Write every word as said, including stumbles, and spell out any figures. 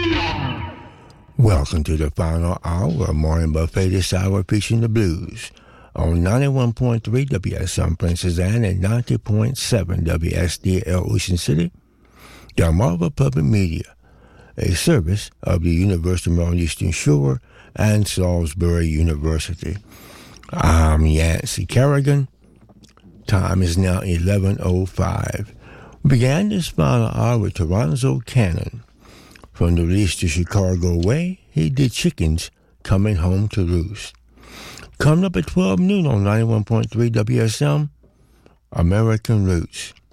Welcome to the final hour of Morning Buffet this hour featuring the blues on ninety-one point three W S M Princess Anne and ninety point seven W S D L Ocean City, Delmarva Public Media, a service of the University of Maryland Eastern Shore and Salisbury University. I'm Yancey Kerrigan. Time is now eleven oh five. We began this final hour with Toronzo Cannon. From the release to Chicago Way, he did Chickens Coming Home to Roost. Coming up at twelve noon on ninety-one point three W S M, American Roots.